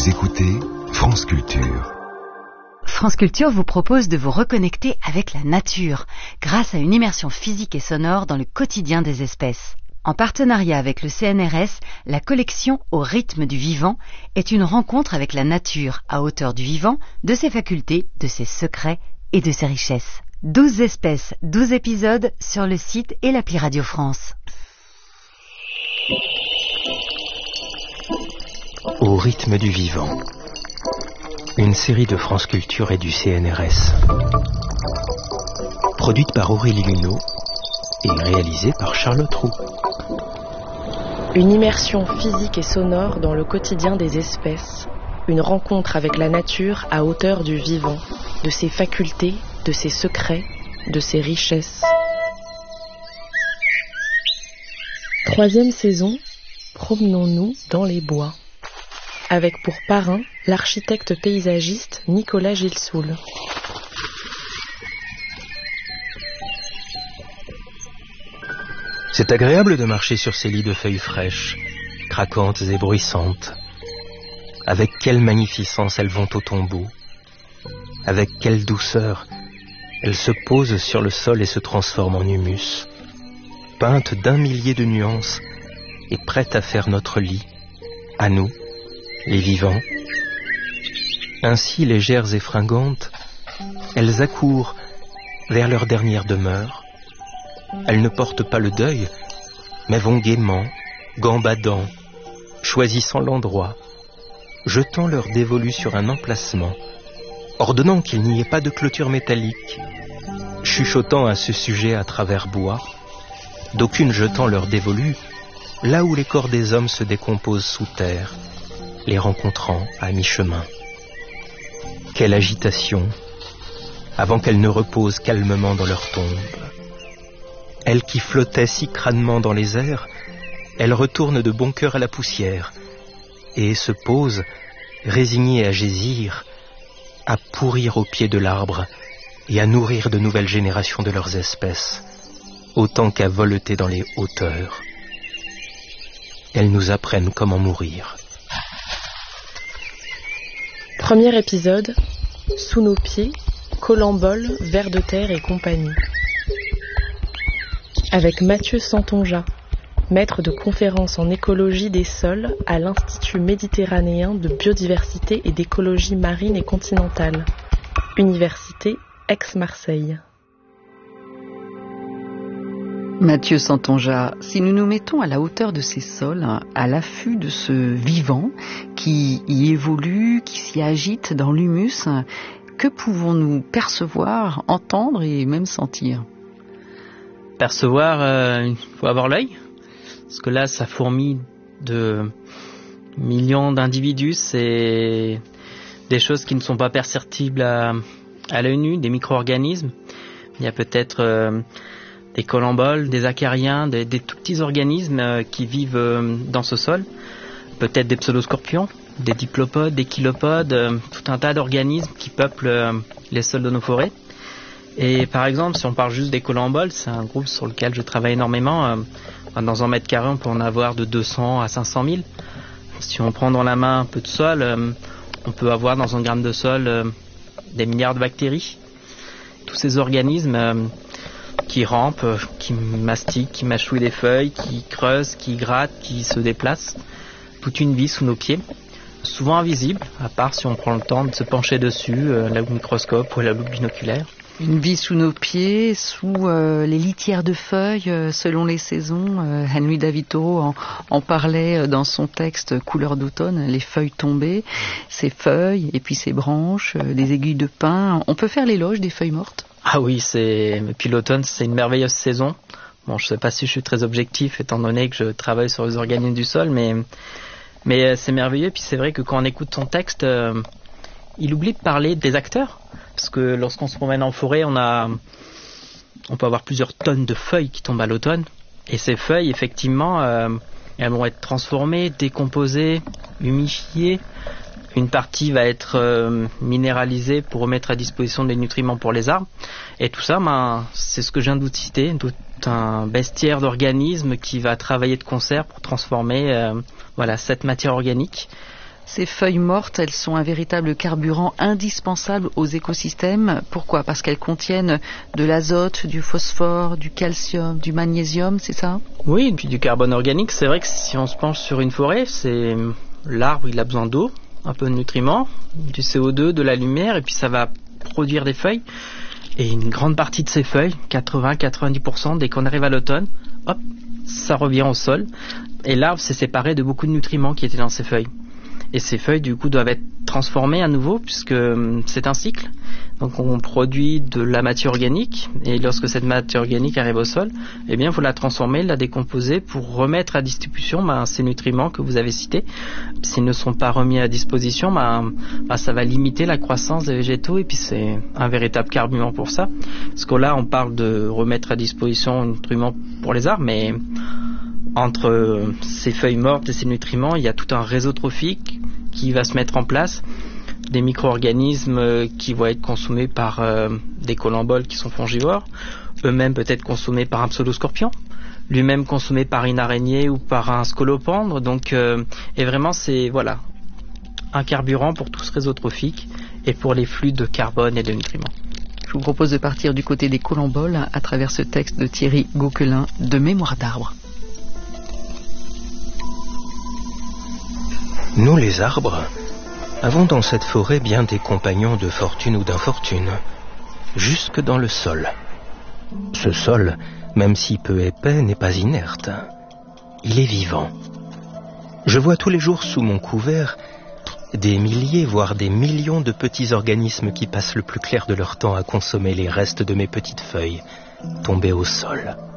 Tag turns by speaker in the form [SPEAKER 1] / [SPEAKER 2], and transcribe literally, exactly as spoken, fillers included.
[SPEAKER 1] Vous écoutez France Culture.
[SPEAKER 2] France Culture vous propose de vous reconnecter avec la nature grâce à une immersion physique et sonore dans le quotidien des espèces. En partenariat avec le C N R S, la collection Au rythme du vivant est une rencontre avec la nature à hauteur du vivant, de ses facultés, de ses secrets et de ses richesses. douze espèces, douze épisodes sur le site et l'appli Radio France.
[SPEAKER 3] Au rythme du vivant. Une série de France Culture et du C N R S. Produite par Aurélie Luneau et réalisée par Charlotte Roux.
[SPEAKER 4] Une immersion physique et sonore dans le quotidien des espèces. Une rencontre avec la nature à hauteur du vivant, de ses facultés, de ses secrets, de ses richesses. Troisième saison, promenons-nous dans les bois. Avec pour parrain l'architecte paysagiste Nicolas Gilsoul.
[SPEAKER 3] C'est agréable de marcher sur ces lits de feuilles fraîches, craquantes et bruissantes. Avec quelle magnificence elles vont au tombeau. Avec quelle douceur elles se posent sur le sol et se transforment en humus, peintes d'un millier de nuances et prêtes à faire notre lit, à nous, les vivants. Ainsi légères et fringantes, elles accourent vers leur dernière demeure. Elles ne portent pas le deuil, mais vont gaiement, gambadant, choisissant l'endroit, jetant leur dévolu sur un emplacement, ordonnant qu'il n'y ait pas de clôture métallique, chuchotant à ce sujet à travers bois, d'aucune jetant leur dévolu là où les corps des hommes se décomposent sous terre, les rencontrant à mi-chemin. Quelle agitation, avant qu'elles ne reposent calmement dans leur tombe. Elles qui flottaient si crânement dans les airs, elles retournent de bon cœur à la poussière et se posent, résignées à gésir, à pourrir au pied de l'arbre et à nourrir de nouvelles générations de leurs espèces, autant qu'à voleter dans les hauteurs. Elles nous apprennent comment mourir.
[SPEAKER 4] Premier épisode, Sous nos pieds, Colambole, Vers de terre et compagnie. Avec Mathieu Santonja, maître de conférences en écologie des sols à l'Institut méditerranéen de biodiversité et d'écologie marine et continentale, Université Aix-Marseille.
[SPEAKER 5] Mathieu Santonja, si nous nous mettons à la hauteur de ces sols, à l'affût de ce vivant qui y évolue, qui s'y agite dans l'humus, que pouvons-nous percevoir, entendre et même sentir ?
[SPEAKER 6] Percevoir, il euh, faut avoir l'œil, parce que là, ça fourmille de millions d'individus, c'est des choses qui ne sont pas perceptibles à, à l'œil nu, des micro-organismes. Il y a peut-être euh, des colamboles, des acariens, des, des tout petits organismes euh, qui vivent euh, dans ce sol, peut-être des pseudoscorpions, des diplopodes, des chilopodes, euh, tout un tas d'organismes qui peuplent euh, les sols de nos forêts. Et par exemple, si on parle juste des colamboles, c'est un groupe sur lequel je travaille énormément. Euh, dans un mètre carré, on peut en avoir de deux cents à cinq cent mille. Si on prend dans la main un peu de sol, euh, on peut avoir dans un gramme de sol euh, des milliards de bactéries. Tous ces organismes euh, qui rampent, euh, qui mastiquent, qui mâchouillent des feuilles, qui creusent, qui grattent, qui se déplacent. Toute une vie sous nos pieds. Souvent invisible, à part si on prend le temps de se pencher dessus, euh, à la loupe microscope ou à la loupe binoculaire.
[SPEAKER 5] Une vie sous nos pieds, sous euh, les litières de feuilles, euh, selon les saisons. Euh, Henry David Thoreau en, en parlait dans son texte Couleur d'automne, les feuilles tombées, ces feuilles et puis ces branches, euh, des aiguilles de pin. On peut faire l'éloge des feuilles mortes ?
[SPEAKER 6] Ah oui, c'est... puis l'automne, c'est une merveilleuse saison. Bon, je ne sais pas si je suis très objectif, étant donné que je travaille sur les organismes du sol, mais, mais c'est merveilleux. Puis c'est vrai que quand on écoute son texte, euh, il oublie de parler des acteurs. Parce que lorsqu'on se promène en forêt, on a, on peut avoir plusieurs tonnes de feuilles qui tombent à l'automne. Et ces feuilles, effectivement, euh, elles vont être transformées, décomposées, humifiées. Une partie va être euh, minéralisée pour remettre à disposition des nutriments pour les arbres. Et tout ça, ben, c'est ce que je viens de vous citer, tout un bestiaire d'organismes qui va travailler de concert pour transformer euh, voilà, cette matière organique
[SPEAKER 5] Ces feuilles mortes, elles sont un véritable carburant indispensable aux écosystèmes. Pourquoi? Parce qu'elles contiennent de l'azote, du phosphore, du calcium, du magnésium, c'est ça?
[SPEAKER 6] Oui, et puis du carbone organique. C'est vrai que si on se penche sur une forêt, c'est l'arbre, il a besoin d'eau, un peu de nutriments, du C O deux, de la lumière, et puis ça va produire des feuilles. Et une grande partie de ces feuilles, quatre-vingts à quatre-vingt-dix pour cent, dès qu'on arrive à l'automne, hop, ça revient au sol. Et l'arbre s'est séparé de beaucoup de nutriments qui étaient dans ces feuilles. Et ces feuilles, du coup, doivent être transformées à nouveau, puisque c'est un cycle. Donc on produit de la matière organique, et lorsque cette matière organique arrive au sol, eh bien, il faut la transformer, la décomposer pour remettre à distribution ben, ces nutriments que vous avez cités. S'ils ne sont pas remis à disposition, ben, ben, ça va limiter la croissance des végétaux, et puis c'est un véritable carburant pour ça. Parce que là, on parle de remettre à disposition un nutriment pour les arbres, mais entre ces feuilles mortes et ces nutriments, il y a tout un réseau trophique qui va se mettre en place, des micro-organismes qui vont être consommés par euh, des colamboles qui sont fongivores, eux-mêmes peut-être consommés par un pseudoscorpion, lui-même consommé par une araignée ou par un scolopendre. Donc, euh, et vraiment, c'est voilà un carburant pour tout ce réseau trophique et pour les flux de carbone et de nutriments.
[SPEAKER 5] Je vous propose de partir du côté des colamboles à travers ce texte de Thierry Gauquelin de Mémoire d'arbre.
[SPEAKER 3] Nous, les arbres, avons dans cette forêt bien des compagnons de fortune ou d'infortune, jusque dans le sol. Ce sol, même si peu épais, n'est pas inerte. Il est vivant. Je vois tous les jours sous mon couvert des milliers, voire des millions de petits organismes qui passent le plus clair de leur temps à consommer les restes de mes petites feuilles tombées au sol.